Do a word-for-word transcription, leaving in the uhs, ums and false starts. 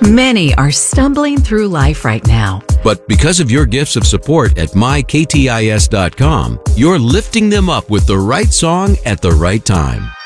Many are stumbling through life right now. But because of your gifts of support at my k t i s dot com, you're lifting them up with the right song at the right time.